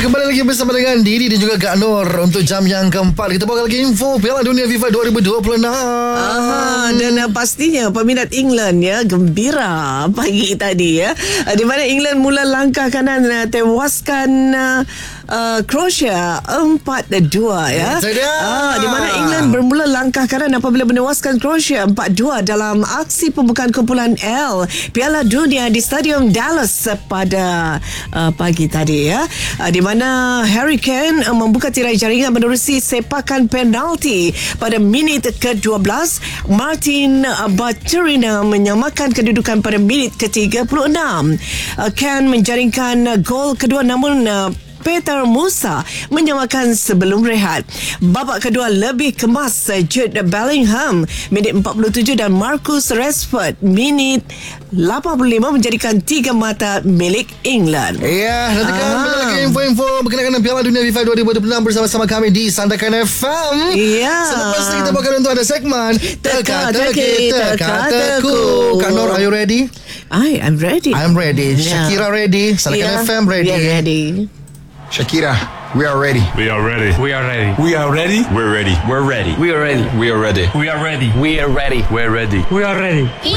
kembali lagi bersama dengan Didi dan juga Kak Nur untuk jam yang keempat. Kita bawa lagi info Piala Dunia FIFA 2026. Dan pastinya peminat England ya gembira pagi tadi ya, di mana England mula langkah kanan tewaskan Croatia 4-2 ya. Di mana England bermula langkah kanan apabila menewaskan Croatia 4-2 dalam aksi pembukaan kumpulan L Piala Dunia di Stadium Dallas pada pagi tadi ya, di mana Harry Kane membuka tirai jaringan menerusi sepakan penalti pada minit ke-12. Martin Baturina menyamakan kedudukan pada minit ke-36. Kane menjaringkan gol kedua, namun Peter Musa menyamakan sebelum rehat. Babak kedua lebih kemas. Jude Bellingham minit 47 dan Marcus Rashford minit 85 menjadikan 3 mata milik England. Ya, nantikan lagi info-info berkenaan dengan Piala Dunia FIFA 2026 bersama-sama kami di Sandakan FM. Ya. Selepas ini kita bakal untuk ada segmen Teka-teki, teka-teku. Kak Nur, are you ready? I'm ready. I'm ready. Shakira ready. Sandakan FM ready. Yeah, ready. Shakira, we are ready. We are ready. We are ready. We are ready. We're ready. We're ready. We are ready. We are ready. We are ready. We are ready. We're ready. We're ready. We are ready.